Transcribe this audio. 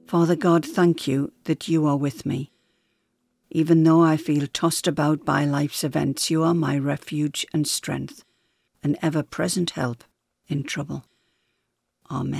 Father God, thank you that you are with me. Even though I feel tossed about by life's events, you are my refuge and strength, an ever-present help in trouble. Amen.